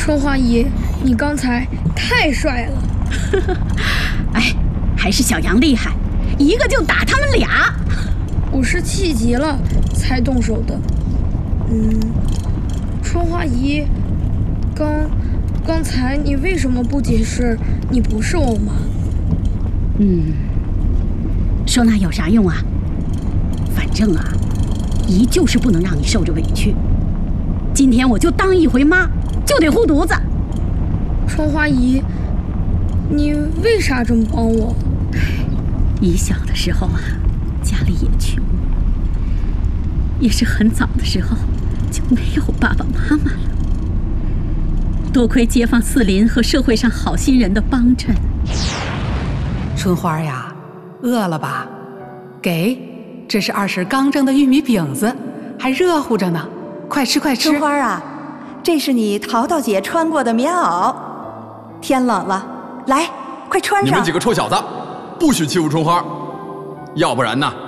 春花姨，你刚才太帅了。 哎，还是小杨厉害，一个就打他们俩。 我是气急了才动手的。春花姨，刚才你为什么不解释你不是我妈？ 说那有啥用啊？反正啊，姨就是不能让你受着委屈。今天我就当一回妈，就得护犊子。 春花姨，你为啥这么帮我？ 姨小的时候啊，家里也穷，也是很早的时候就没有爸爸妈妈了。多亏街坊四邻和社会上好心人的帮衬。 春花呀，饿了吧？给，这是二婶刚蒸的玉米饼子，还热乎着呢，快吃快吃。 春花啊，这是你淘淘姐穿过的棉袄，天冷了，来，快穿上。 你们几个臭小子，不许欺负春花，要不然呢，